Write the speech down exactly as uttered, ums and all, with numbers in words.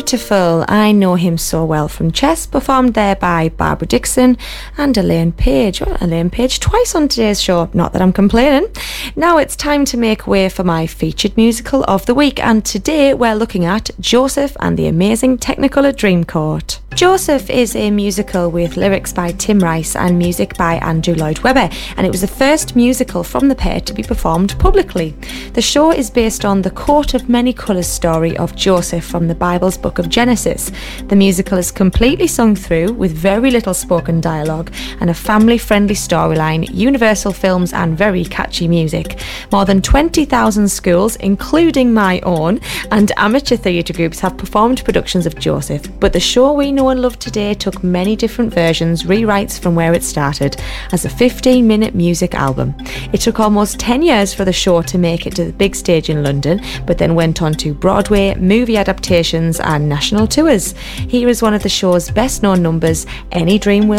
Beautiful. I know him so well from Chess, performed there by Barbara Dixon and Elaine Page. Well, Elaine Page twice on today's show, not that I'm complaining. Now it's time to make way for my featured musical of the week, and today we're looking at Joseph and the Amazing Technicolor Dreamcoat. Joseph is a musical with lyrics by Tim Rice and music by Andrew Lloyd Webber, and it was the first musical from the pair to be performed publicly. The show is based on the coat of many colours story of Joseph from the Bible's book of Genesis. The musical is completely sung through with very little spoken dialogue and a family-friendly storyline, universal films and very catchy music. More than twenty thousand schools, including my own, and amateur theatre groups have performed productions of Joseph, but the show we know and love today took many different versions, rewrites from where it started, as a fifteen minute music album. It took almost ten years for the show to make it to the big stage in London, but then went on to Broadway, movie adaptations and national tours. Here is one of the show's best known numbers, Any Dream Will